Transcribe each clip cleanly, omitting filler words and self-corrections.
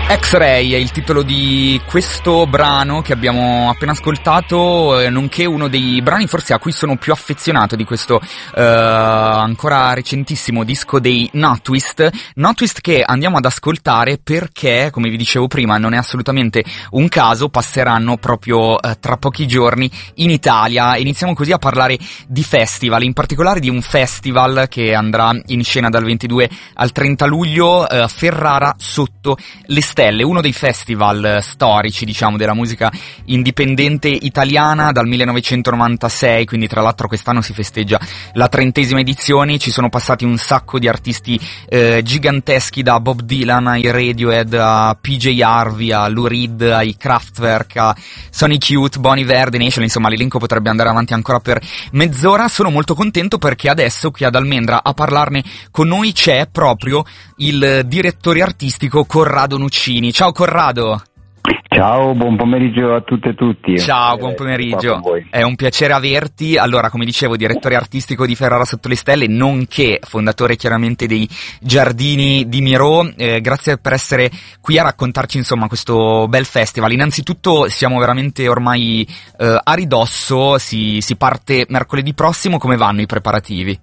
X-Ray è il titolo di questo brano che abbiamo appena ascoltato, nonché uno dei brani forse a cui sono più affezionato di questo ancora recentissimo disco dei Notwist che andiamo ad ascoltare perché, come vi dicevo prima, non è assolutamente un caso, passeranno proprio tra pochi giorni in Italia. Iniziamo così a parlare di festival, in particolare di un festival che andrà in scena dal 22 al 30 luglio, Ferrara sotto le stelle, uno dei festival storici, diciamo, della musica indipendente italiana dal 1996, quindi tra l'altro quest'anno si festeggia la 30ª edizione. Ci sono passati un sacco di artisti giganteschi, da Bob Dylan ai Radiohead a PJ Harvey a Lou Reed ai Kraftwerk a Sonic Youth, Bon Iver, The Nation, insomma l'elenco potrebbe andare avanti ancora per mezz'ora. Sono molto contento perché adesso qui ad Almendra a parlarne con noi c'è proprio il direttore artistico Corrado Nuccini. Ciao Corrado! Ciao, buon pomeriggio a tutte e tutti. Ciao, buon pomeriggio. È un piacere averti. Allora, come dicevo, direttore artistico di Ferrara sotto le stelle, nonché fondatore chiaramente dei Giardini di Miro. Grazie per essere qui a raccontarci, insomma, questo bel festival. Innanzitutto siamo veramente ormai a ridosso, si parte mercoledì prossimo. Come vanno i preparativi?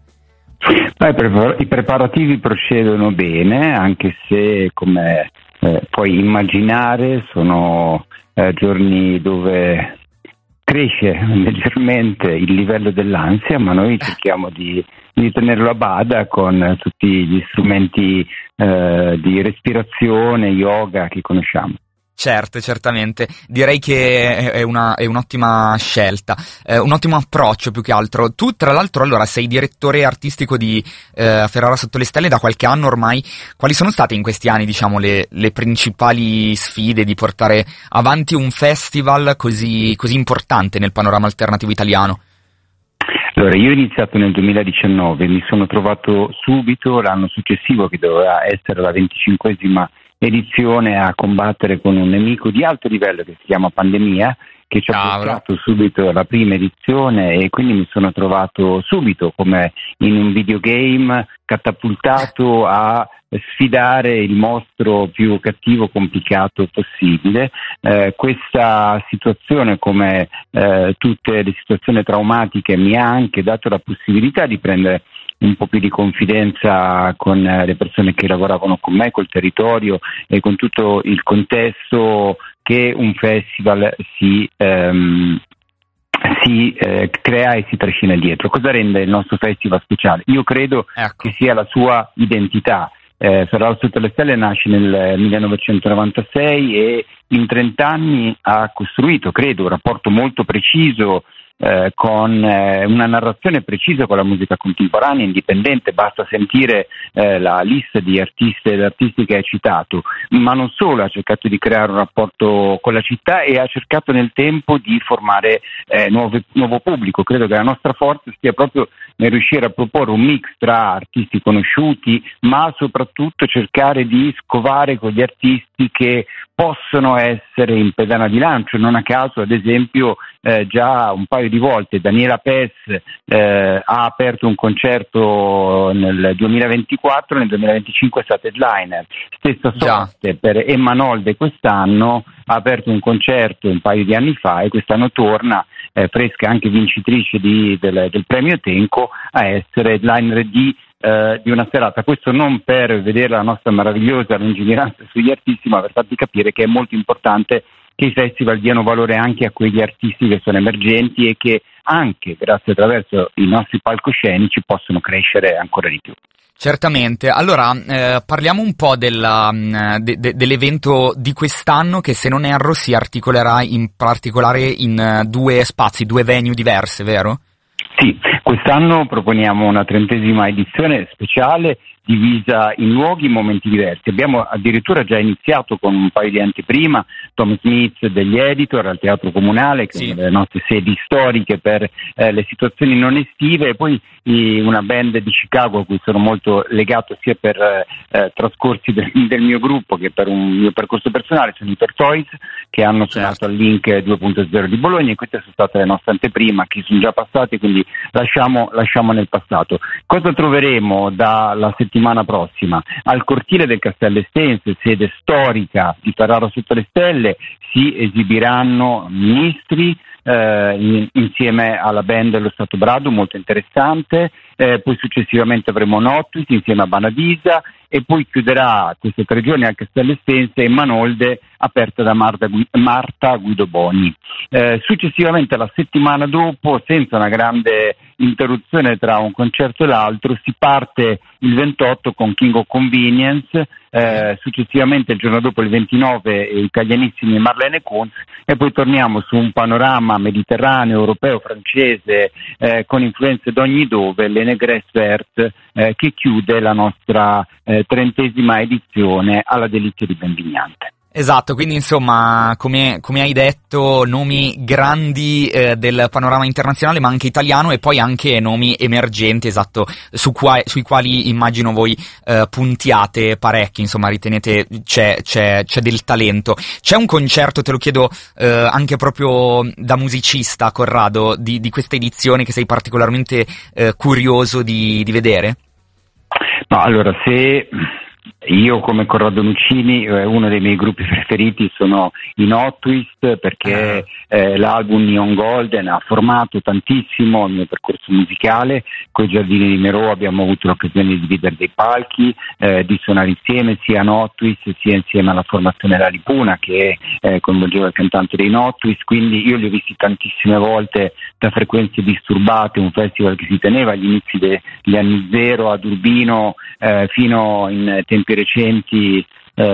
I preparativi procedono bene, anche se, come puoi immaginare, sono giorni dove cresce leggermente il livello dell'ansia, ma noi cerchiamo di tenerlo a bada con tutti gli strumenti di respirazione, yoga che conosciamo. Certo, certamente. Direi che è un'ottima scelta, un ottimo approccio più che altro. Tu, tra l'altro, allora sei direttore artistico di Ferrara sotto le stelle da qualche anno ormai. Quali sono state in questi anni, diciamo, le principali sfide di portare avanti un festival così importante nel panorama alternativo italiano? Allora, io ho iniziato nel 2019, mi sono trovato subito l'anno successivo, che doveva essere la 25ª edizione, a combattere con un nemico di alto livello che si chiama pandemia, che ci ha bloccato subito la prima edizione, e quindi mi sono trovato subito come in un videogame catapultato a sfidare il mostro più cattivo, complicato possibile. Questa situazione, come tutte le situazioni traumatiche, mi ha anche dato la possibilità di prendere un po' più di confidenza con le persone che lavoravano con me, col territorio e con tutto il contesto che un festival si crea e si trascina dietro. Cosa rende il nostro festival speciale? Io credo che sia la sua identità. Ferrara sotto le stelle nasce nel 1996 e in 30 anni ha costruito, credo, un rapporto molto preciso con una narrazione precisa con la musica contemporanea indipendente. Basta sentire la lista di artisti ed artisti che hai citato, ma non solo, ha cercato di creare un rapporto con la città e ha cercato nel tempo di formare nuovo pubblico. Credo che la nostra forza stia proprio nel riuscire a proporre un mix tra artisti conosciuti, ma soprattutto cercare di scovare con gli artisti che possono essere in pedana di lancio. Non a caso, ad esempio, già un paio di volte Daniela Pes ha aperto un concerto nel 2024, nel 2025 è stata headliner. Stessa sorte per Emma Nolde, quest'anno ha aperto un concerto un paio di anni fa e quest'anno torna fresca, anche vincitrice del premio Tenco, a essere headliner di una serata. Questo non per vedere la nostra meravigliosa lungimiranza sugli artisti, ma per farvi capire che è molto importante che i festival diano valore anche a quegli artisti che sono emergenti e che anche grazie attraverso i nostri palcoscenici possono crescere ancora di più. Certamente. Allora, parliamo un po' dell'evento di quest'anno, che se non erro si articolerà in particolare in due spazi, due venue diverse, vero? Sì, quest'anno proponiamo una 30ª edizione speciale divisa in luoghi e momenti diversi. Abbiamo addirittura già iniziato con un paio di anteprima, Tom Smith degli Editor al Teatro Comunale, che è una delle nostre sedi storiche per le situazioni non estive, e poi una band di Chicago a cui sono molto legato sia per trascorsi del mio gruppo che per un mio percorso personale, sono i Tortoise, che hanno suonato al Link 2.0 di Bologna, e queste sono state le nostre anteprima che sono già passate, quindi lasciamo nel passato. Cosa troveremo dalla settimana settimana prossima. Al cortile del Castello Estense, sede storica di Ferrara sotto le stelle, si esibiranno Ministri insieme alla band dello Stato Brado, molto interessante, poi successivamente avremo Nottuis insieme a Banadisa, e poi chiuderà queste 3 giorni al Castello Estense Manolde, aperta da Marta Guidoboni. Successivamente, la settimana dopo, senza una grande interruzione tra un concerto e l'altro, si parte il 28 con King of Convenience, successivamente il giorno dopo, il 29, Italianissimi Marlene Kunz, e poi torniamo su un panorama mediterraneo, europeo, francese, con influenze d'ogni dove, le Négresse Vertes, che chiude la nostra 30ª edizione alla delizia di Benvignante. Esatto, quindi insomma, come hai detto, nomi grandi del panorama internazionale, ma anche italiano, e poi anche nomi emergenti, esatto, sui quali immagino voi puntiate parecchi, insomma, ritenete c'è del talento. C'è un concerto, te lo chiedo anche proprio da musicista, Corrado, di questa edizione che sei particolarmente curioso di vedere? No, allora, se io come Corrado Nuccini, uno dei miei gruppi preferiti sono i Nottuis, perché l'album Neon Golden ha formato tantissimo il mio percorso musicale. Con i Giardini di Merò abbiamo avuto l'occasione di dividere dei palchi, di suonare insieme, sia Nottuis sia insieme alla formazione La Lipuna, che coinvolgeva il cantante dei Nottuis, quindi io li ho visti tantissime volte da Frequenze Disturbate, un festival che si teneva agli inizi degli anni zero ad Urbino, fino in tempi recenti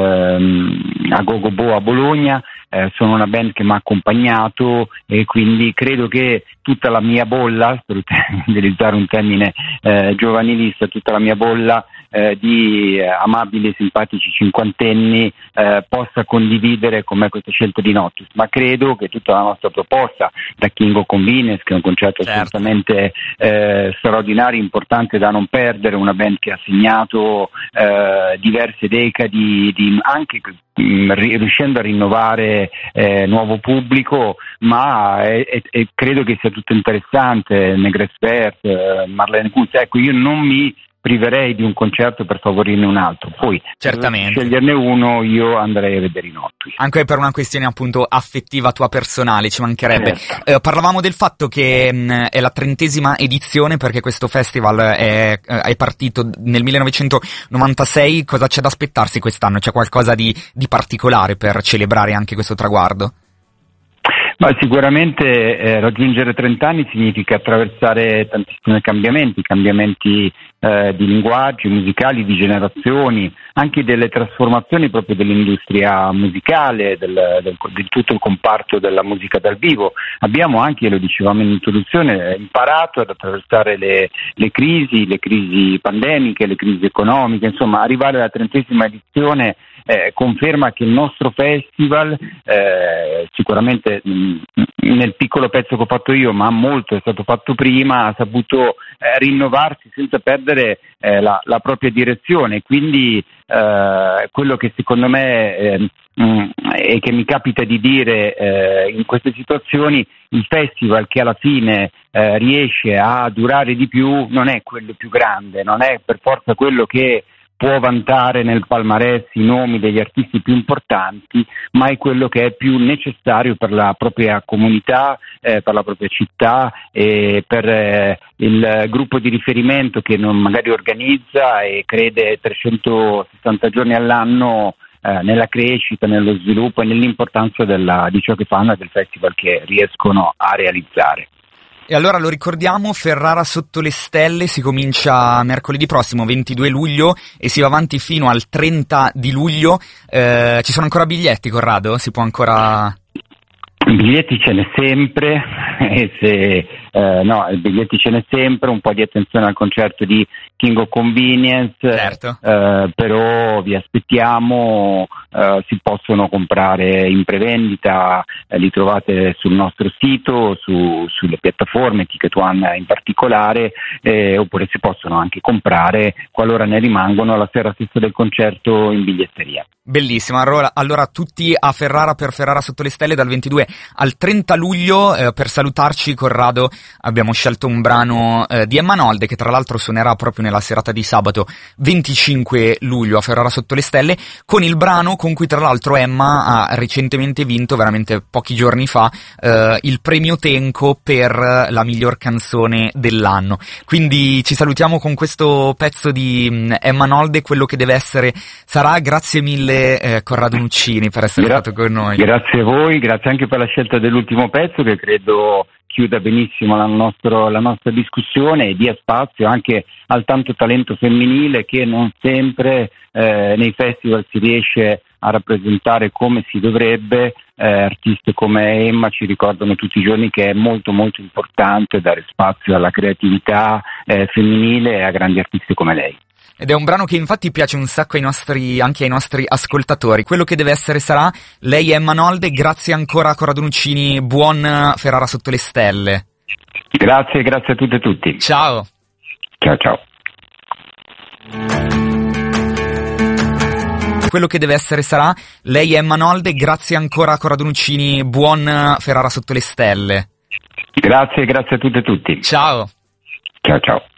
a Gogobo a Bologna. Sono una band che mi ha accompagnato, e quindi credo che tutta la mia bolla, per utilizzare un termine giovanilista, tutta la mia bolla di amabili e simpatici cinquantenni possa condividere con me questa scelta di Nottuis, ma credo che tutta la nostra proposta, da King of Convenience, che è un concerto assolutamente straordinario, importante da non perdere, una band che ha segnato diverse decadi, anche riuscendo a rinnovare nuovo pubblico, ma credo che sia tutto interessante. Négresse Vertes, Marlene Kunz, ecco, io non mi priverei di un concerto per favorirne un altro, poi certamente, per sceglierne uno io andrei a vedere i Nottuis. Anche per una questione appunto affettiva tua personale, ci mancherebbe. Certo. Parlavamo del fatto che è la 30ª edizione, perché questo festival è partito nel 1996, cosa c'è da aspettarsi quest'anno? C'è qualcosa di particolare per celebrare anche questo traguardo? Ma sicuramente raggiungere 30 anni significa attraversare tantissimi cambiamenti di linguaggi musicali, di generazioni, anche delle trasformazioni proprio dell'industria musicale, di tutto il comparto della musica dal vivo. Abbiamo anche, lo dicevamo in introduzione, imparato ad attraversare le crisi pandemiche, le crisi economiche, insomma arrivare alla 30ª edizione conferma che il nostro festival, sicuramente nel piccolo pezzo che ho fatto io, ma molto è stato fatto prima, ha saputo rinnovarsi senza perdere la propria direzione. Quindi quello che secondo me e che mi capita di dire in queste situazioni, il festival che alla fine riesce a durare di più non è quello più grande, non è per forza quello che può vantare nel palmarès i nomi degli artisti più importanti, ma è quello che è più necessario per la propria comunità, per la propria città, e per il gruppo di riferimento che magari organizza e crede 360 giorni all'anno nella crescita, nello sviluppo e nell'importanza di ciò che fanno e del festival che riescono a realizzare. E allora lo ricordiamo, Ferrara sotto le stelle si comincia mercoledì prossimo, 22 luglio, e si va avanti fino al 30 di luglio. Ci sono ancora biglietti, Corrado? Si può ancora... Biglietti ce n'è sempre, biglietti ce n'è sempre, un po' di attenzione al concerto di King of Convenience, certo. Però vi aspettiamo, si possono comprare in prevendita, li trovate sul nostro sito, sulle piattaforme, Ticket One in particolare, oppure si possono anche comprare qualora ne rimangono la sera stessa del concerto in biglietteria. Bellissimo, allora tutti a Ferrara per Ferrara sotto le stelle dal 22 al 30 luglio. Per salutarci, Corrado, abbiamo scelto un brano di Emma Nolde, che tra l'altro suonerà proprio nella serata di sabato 25 luglio a Ferrara sotto le stelle, con il brano con cui tra l'altro Emma ha recentemente vinto, veramente pochi giorni fa, il premio Tenco per la miglior canzone dell'anno. Quindi ci salutiamo con questo pezzo di Emma Nolde, Quello che deve essere sarà. Grazie mille Corrado Nuccini per essere stato con noi. Grazie a voi, grazie anche per la scelta dell'ultimo pezzo, che credo chiuda benissimo la nostra discussione e dia spazio anche al tanto talento femminile che non sempre nei festival si riesce a rappresentare come si dovrebbe. Artiste come Emma ci ricordano tutti i giorni che è molto molto importante dare spazio alla creatività femminile e a grandi artisti come lei. Ed è un brano che infatti piace un sacco anche ai nostri ascoltatori. Quello che deve essere sarà. Lei è Emma Nolde, grazie ancora a Corrado Nuccini, buon Ferrara sotto le stelle. Grazie a tutte e tutti. Ciao. Ciao. Quello che deve essere sarà. Lei è Emma Nolde, grazie ancora a Corrado Nuccini, buon Ferrara sotto le stelle. Grazie a tutte e tutti. Ciao. Ciao.